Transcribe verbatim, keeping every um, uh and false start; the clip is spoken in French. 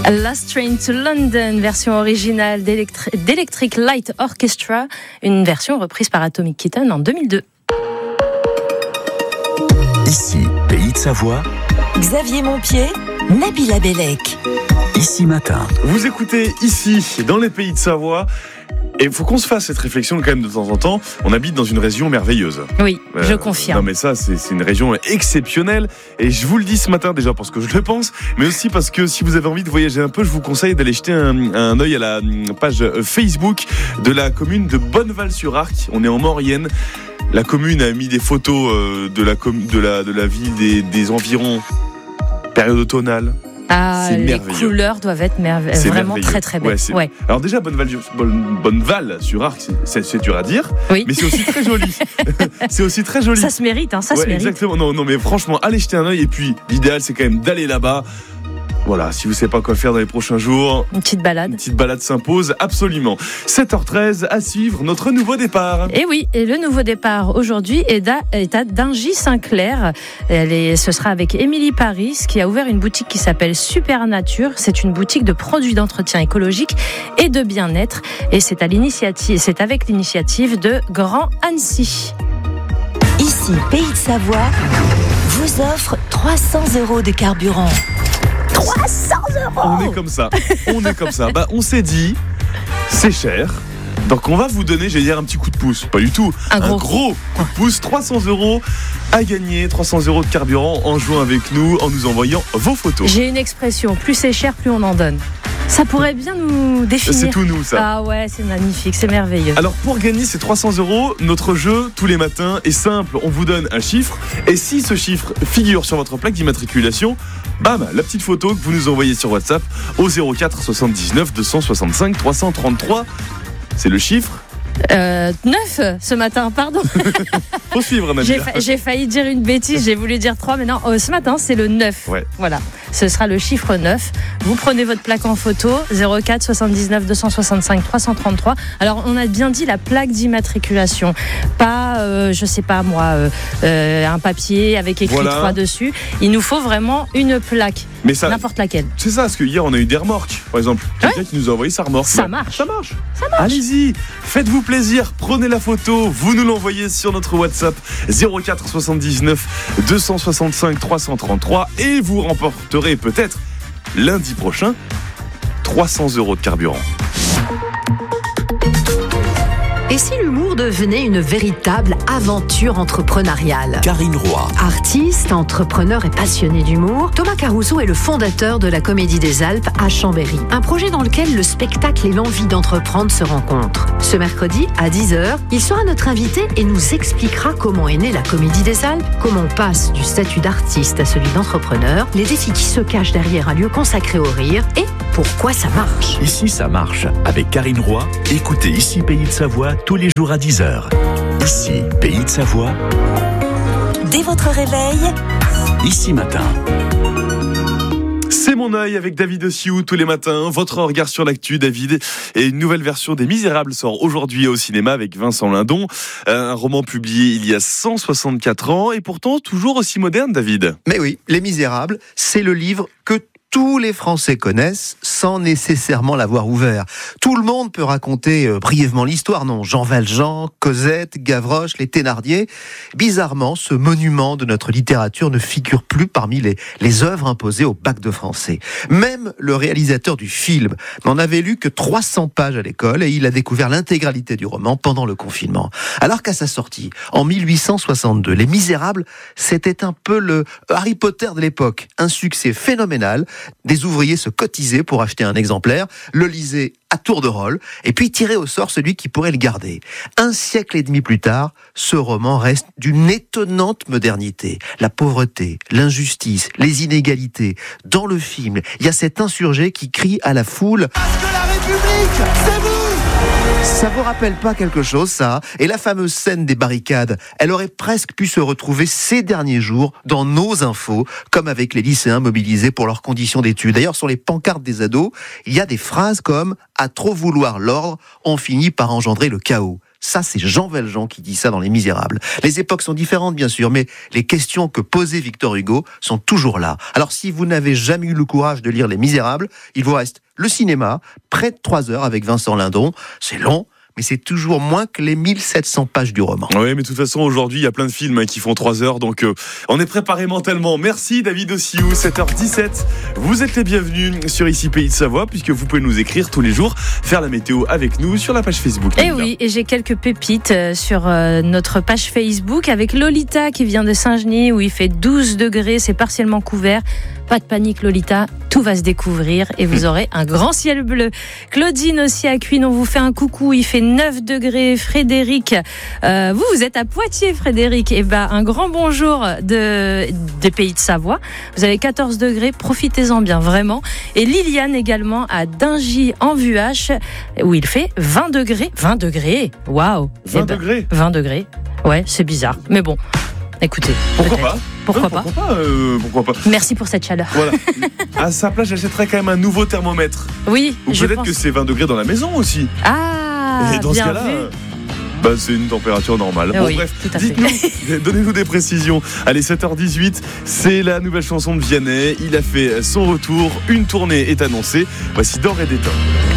Last Train to London, version originale d'Electri- d'Electric Light Orchestra, une version reprise par Atomic Kitten en deux mille deux. Ici, Pays de Savoie, Xavier Montpied, Nabila Bellec. Ici Matin. Vous écoutez Ici, dans les Pays de Savoie. Et il faut qu'on se fasse cette réflexion quand même de temps en temps. On habite dans une région merveilleuse. Oui, euh, je confirme. Non mais ça, c'est, c'est une région exceptionnelle. Et je vous le dis ce matin déjà parce que je le pense, mais aussi parce que si vous avez envie de voyager un peu, je vous conseille d'aller jeter un, un œil à la page Facebook de la commune de Bonneval-sur-Arc. On est en Maurienne. La commune a mis des photos de la, de la, de la ville, des, des environs, période automnale. Ah, c'est les merveilleux. couleurs doivent être merve- C'est vraiment merveilleux. très très belles. Ouais, c'est... Ouais. Alors déjà, Bonneval, Bonneval sur Arc, c'est, c'est, c'est dur à dire, Oui. mais c'est aussi très joli. c'est aussi très joli. Ça se mérite, hein, ça ouais, se mérite. Exactement. Non, non, mais franchement, allez jeter un œil. Et puis, l'idéal, c'est quand même d'aller là-bas. Voilà, si vous ne savez pas quoi faire dans les prochains jours, Une petite balade. une petite balade s'impose absolument. sept heures treize, à suivre notre nouveau départ. Et oui, et le nouveau départ aujourd'hui est à, est à Dingy-Saint-Clair. Elle est, ce sera avec Émilie Paris, qui a ouvert une boutique qui s'appelle Super Nature. C'est une boutique de produits d'entretien écologique et de bien-être. Et c'est, à l'initiative, c'est avec l'initiative de Grand Annecy. Ici, Pays de Savoie vous offre trois cents euros de carburant. trois cents euros On est comme ça. On est comme ça. Bah, on s'est dit, c'est cher. Donc on va vous donner, j'allais dire, un petit coup de pouce. Pas du tout. Un gros, gros coup de pouce. trois cents euros à gagner. trois cents euros de carburant en jouant avec nous, en nous envoyant vos photos. J'ai une expression, plus c'est cher, plus on en donne. Ça pourrait bien nous définir. C'est tout nous, ça. Ah ouais, c'est magnifique, c'est merveilleux. Alors pour gagner ces trois cents euros, notre jeu tous les matins est simple. On vous donne un chiffre et si ce chiffre figure sur votre plaque d'immatriculation, bam, la petite photo que vous nous envoyez sur WhatsApp au zéro quatre soixante-dix-neuf deux cent soixante-cinq trois cent trente-trois. C'est le chiffre. Euh, neuf ce matin, pardon. Faut suivre, Nabila. J'ai, fa- j'ai failli dire une bêtise, j'ai voulu dire trois, mais non, euh, ce matin c'est le neuf. Ouais. Voilà, ce sera le chiffre neuf. Vous prenez votre plaque en photo, zéro quatre soixante-dix-neuf deux cent soixante-cinq trois cent trente-trois. Alors on a bien dit la plaque d'immatriculation, pas, euh, je sais pas moi, euh, euh, un papier avec écrit Voilà. trois dessus. Il nous faut vraiment une plaque, Mais ça, n'importe laquelle. c'est ça, parce que hier on a eu des remorques, par exemple. Quelqu'un qui nous a envoyé sa remorque. Ça Ouais. marche. Ça marche. Ça marche. Allez-y, faites-vous plaisir, prenez la photo, vous nous l'envoyez sur notre WhatsApp zéro quatre soixante-dix-neuf deux cent soixante-cinq trois cent trente-trois et vous remporterez peut-être lundi prochain trois cents euros de carburant. Et si l'humour devenait une véritable aventure entrepreneuriale ? Karine Roy, Artiste, entrepreneur et passionné d'humour, Thomas Caruso est le fondateur de la Comédie des Alpes à Chambéry. Un projet dans lequel le spectacle et l'envie d'entreprendre se rencontrent. Ce mercredi, à dix heures, il sera notre invité et nous expliquera comment est née la Comédie des Alpes, comment on passe du statut d'artiste à celui d'entrepreneur, les défis qui se cachent derrière un lieu consacré au rire et pourquoi ça marche. Ici ça marche. Avec Karine Roy, écoutez Ici Pays de Savoie tous les jours à dix heures. Ici Pays de Savoie, Dès votre réveil, Ici Matin. C'est mon œil avec David Ossiou tous les matins. Votre regard sur l'actu, David. Et une nouvelle version des Misérables sort aujourd'hui au cinéma avec Vincent Lindon. Un roman publié il y a cent soixante-quatre ans et pourtant toujours aussi moderne, David. Mais oui, Les Misérables, c'est le livre que tous les Français connaissent sans nécessairement l'avoir ouvert. Tout le monde peut raconter euh, brièvement l'histoire, non ? Jean Valjean, Cosette, Gavroche, les Thénardier. Bizarrement, ce monument de notre littérature ne figure plus parmi les, les œuvres imposées au bac de français. Même le réalisateur du film n'en avait lu que trois cents pages à l'école et il a découvert l'intégralité du roman pendant le confinement. Alors qu'à sa sortie, en mille huit cent soixante-deux, Les Misérables, c'était un peu le Harry Potter de l'époque. Un succès phénoménal. Des ouvriers se cotisaient pour acheter un exemplaire, le lisaient à tour de rôle, et puis tiraient au sort celui qui pourrait le garder. Un siècle et demi plus tard, ce roman reste d'une étonnante modernité. La pauvreté, l'injustice, les inégalités. Dans le film, il y a cet insurgé qui crie à la foule « Parce que la République, c'est vous !» Ça vous rappelle pas quelque chose, ça ? Et la fameuse scène des barricades, elle aurait presque pu se retrouver ces derniers jours dans nos infos, comme avec les lycéens mobilisés pour leurs conditions d'études. D'ailleurs, sur les pancartes des ados, il y a des phrases comme « À trop vouloir l'ordre, on finit par engendrer le chaos ». Ça, c'est Jean Valjean qui dit ça dans Les Misérables. Les époques sont différentes, bien sûr, mais les questions que posait Victor Hugo sont toujours là. Alors, si vous n'avez jamais eu le courage de lire Les Misérables, il vous reste le cinéma, près de trois heures avec Vincent Lindon. C'est long, mais c'est toujours moins que les mille sept cents pages du roman. Oui, mais de toute façon, aujourd'hui, il y a plein de films hein, qui font trois heures, donc euh, on est préparé mentalement. Merci David Ossiou, sept heures dix-sept. Vous êtes les bienvenus sur Ici Pays de Savoie, puisque vous pouvez nous écrire tous les jours, faire la météo avec nous sur la page Facebook. Et oui, et j'ai quelques pépites euh, sur euh, notre page Facebook avec Lolita qui vient de Saint-Genis, où il fait douze degrés, c'est partiellement couvert. Pas de panique Lolita, tout va se découvrir et vous aurez un grand ciel bleu. Claudine aussi à Cuines, on vous fait un coucou, il fait neuf degrés. Frédéric, euh, vous, vous êtes à Poitiers Frédéric, et ben un grand bonjour de, des Pays de Savoie. Vous avez quatorze degrés, profitez-en bien, vraiment. Et Liliane également à Dingy en Vuache, où il fait vingt degrés. vingt degrés, waouh. vingt degrés vingt degrés, ouais, c'est bizarre, mais bon. Écoutez, pourquoi peut-être. pas Pourquoi non, pas Pourquoi pas, euh, pourquoi pas Merci pour cette chaleur. Voilà. À sa place, j'achèterais quand même un nouveau thermomètre. Oui, Ou je peut-être pense. que c'est vingt degrés dans la maison aussi. Ah, Et dans bien ce cas-là, vu. euh, bah, c'est une température normale. Oui, Bon, bref, tout à fait. dites-nous, donnez-nous des précisions. Allez, sept heures dix-huit, c'est la nouvelle chanson de Vianney. Il a fait son retour. Une tournée est annoncée. Voici D'or et d'étain.